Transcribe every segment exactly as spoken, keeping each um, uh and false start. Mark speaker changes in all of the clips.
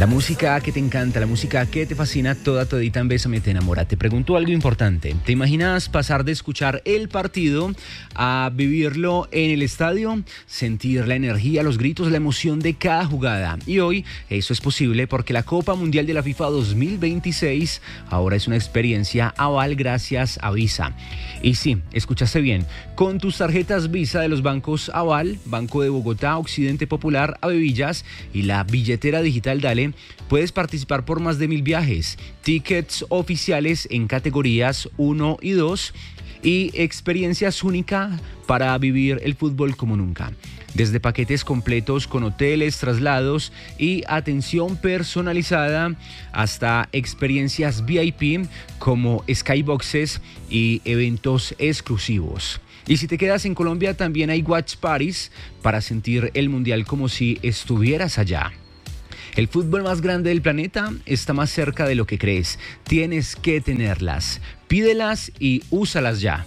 Speaker 1: La música que te encanta, la música que te fascina, toda todita en Bésame te enamora. Te pregunto algo importante. ¿Te imaginas pasar de escuchar el partido a vivirlo en el estadio? Sentir la energía, los gritos, la emoción de cada jugada. Y hoy eso es posible porque la Copa Mundial de la FIFA dos mil veintiséis ahora es una experiencia Aval gracias a Visa. Y sí, escuchaste bien. Con tus tarjetas Visa de los bancos Aval, Banco de Bogotá, Occidente Popular, Avevillas y la billetera digital Dale, puedes participar por más de mil viajes, tickets oficiales en categorías uno y dos y experiencias únicas para vivir el fútbol como nunca. Desde paquetes completos con hoteles, traslados y atención personalizada hasta experiencias V I P como skyboxes y eventos exclusivos. Y si te quedas en Colombia también hay watch parties para sentir el mundial como si estuvieras allá. El fútbol más grande del planeta está más cerca de lo que crees. Tienes que tenerlas. Pídelas y úsalas ya.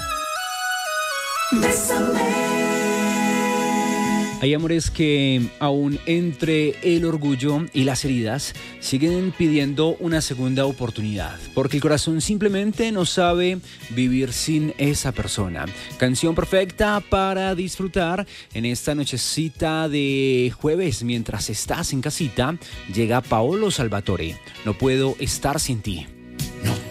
Speaker 1: Bésame. Hay amores que, aún entre el orgullo y las heridas, siguen pidiendo una segunda oportunidad, porque el corazón simplemente no sabe vivir sin esa persona. Canción perfecta para disfrutar en esta nochecita de jueves. Mientras estás en casita, llega Paolo Salvatore. No puedo estar sin ti.